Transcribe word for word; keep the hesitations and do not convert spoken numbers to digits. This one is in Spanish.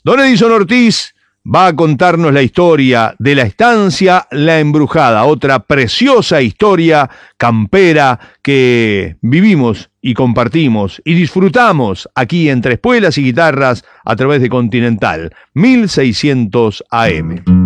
Don Edison Ortiz va a contarnos la historia de la estancia La Embrujada, otra preciosa historia campera que vivimos y compartimos y disfrutamos aquí entre espuelas y guitarras a través de Continental mil seiscientos A M.